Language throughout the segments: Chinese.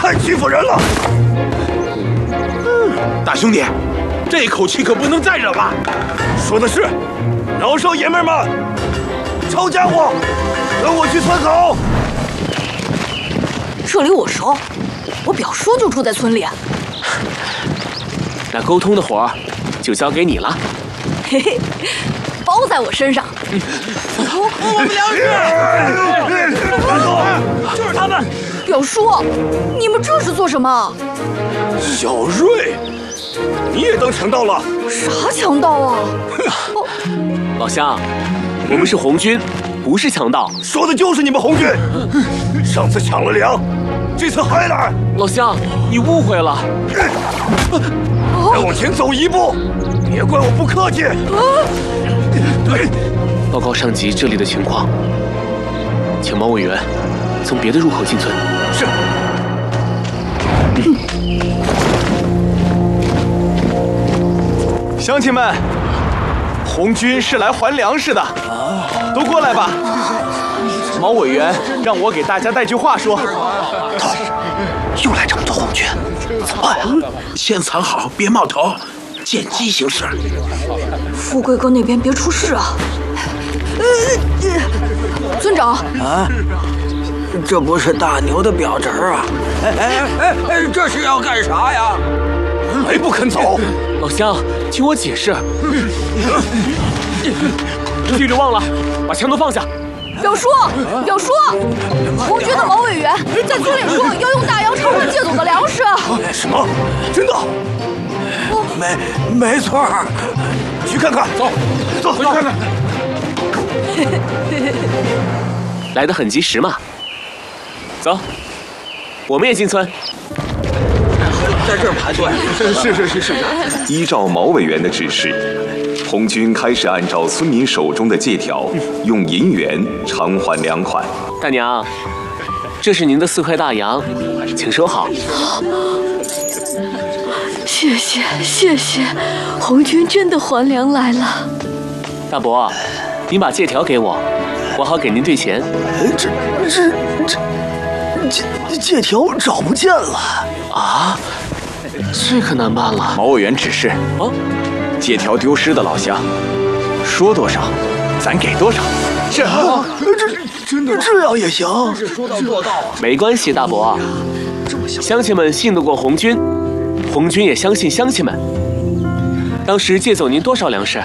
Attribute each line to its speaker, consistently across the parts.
Speaker 1: 太欺负人了！
Speaker 2: 大兄弟，这口气可不能再惹了。
Speaker 1: 说的是，饶少爷们们，抄家伙，跟我去村口。
Speaker 3: 这里我熟，我表叔就住在村里。
Speaker 4: 那沟通的活儿就交给你了。
Speaker 3: 嘿嘿，包在我身上。
Speaker 2: 我们粮食，
Speaker 1: 就是他们。
Speaker 3: 表叔，你们这是做什么？
Speaker 1: 小瑞，你也当强盗了？
Speaker 3: 啥强盗啊？
Speaker 4: 老乡，我们是红军，不是强盗。
Speaker 1: 说的就是你们红军。上次抢了粮，这次还来。
Speaker 4: 老乡，你误会了。
Speaker 1: 再往前走一步，别怪我不客气。
Speaker 4: 报告上级这里的情况，请毛委员从别的入口进村。
Speaker 1: 是。
Speaker 5: 乡亲们，红军是来还粮食的，都过来吧。毛委员让我给大家带句话说。
Speaker 2: 又来这么多红军，怎么办呀？先藏好，别冒头，见机行事。
Speaker 3: 富贵哥那边别出事啊！村长
Speaker 6: 啊，这不是大牛的表侄啊！这是要干啥呀？
Speaker 1: 还不肯走？
Speaker 4: 老乡，听我解释。记着忘了，把枪都放下。
Speaker 3: 表叔，表叔，红军的毛委员在村里说要用大洋超市借走的粮食。
Speaker 1: 什么？真的？
Speaker 6: 没错。
Speaker 1: 去看看。走，回去看看。
Speaker 4: 来得很及时嘛。走，我们也进村。
Speaker 6: 在这儿排队。
Speaker 5: 是。
Speaker 7: 依照毛委员的指示，红军开始按照村民手中的借条，用银元偿还粮款。
Speaker 4: 大娘，这是您的4块大洋，请收好。
Speaker 8: 谢谢，红军真的还粮来了。
Speaker 4: 大伯，您把借条给我，我好给您兑钱。
Speaker 1: 借条找不见了
Speaker 4: 啊！这可难办了。
Speaker 5: 毛委员指示啊，借条丢失的老乡，说多少，咱给多少。是啊，
Speaker 1: 真的这样也行？
Speaker 6: 说到做到啊！
Speaker 4: 没关系，大伯，乡亲们信得过红军，红军也相信乡亲们。当时借走您多少粮食？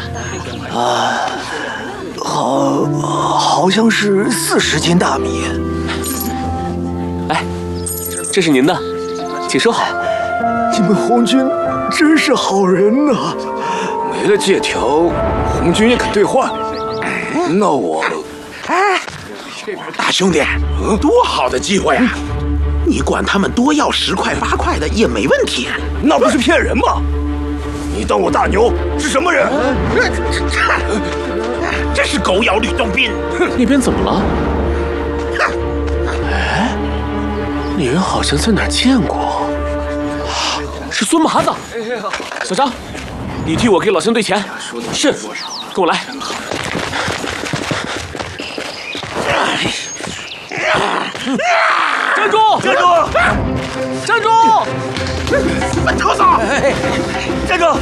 Speaker 1: 好像是40斤大米。
Speaker 4: 来，这是您的，请收好。
Speaker 1: 你们红军真是好人呐！没了借条，红军也肯兑换。那我……
Speaker 2: 大兄弟，多好的机会啊！你管他们多要10块8块的也没问题。
Speaker 1: 那不是骗人吗？你当我大牛是什么人？
Speaker 2: 这是狗咬吕洞宾。
Speaker 4: 那边怎么了？哎，你人好像在哪儿见过。是孙麻子。小张，你替我给老乡兑钱。是，跟我来。站住！
Speaker 1: 站住！
Speaker 4: 站住！
Speaker 2: 慢走！
Speaker 1: 站住！